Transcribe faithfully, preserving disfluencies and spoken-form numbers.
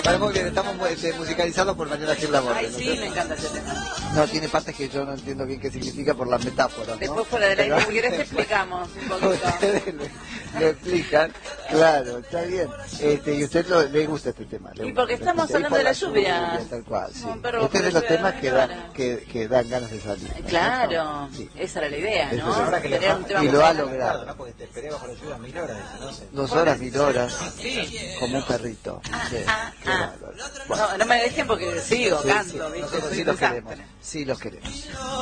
Vale, muy bien, estamos muy, este, musicalizados por Mariela Gil Laborde. Ay, sí, me encanta ese tema. No, tiene partes que yo no entiendo bien qué significa por las metáforas, ¿no? Después fuera del aire, si querés te explicamos un poquito. Ustedes le, le explican, claro, está bien. Este, y a usted lo, le gusta este tema. Le Y porque gusta, estamos le gusta. hablando Y de por la lluvia. Tal cual, sí. Un perro Este es de por los la temas lluvia, que ahora. dan, que, que dan ganas de salir, ¿no? Claro, Sí. esa era la idea, Eso ¿no? es ahora que le Tener un tema y lo ha musical. logrado. ¿no? Porque te esperé bajo la lluvia mil horas, no sé. Dos horas, mil horas, Sí. como un perrito. Sí, Ah, qué ah. bárbaro. Bueno, No, no me dejen porque sigo, sí, canto, sí, ¿viste? nosotros Soy sí un los desastre. queremos, sí los queremos.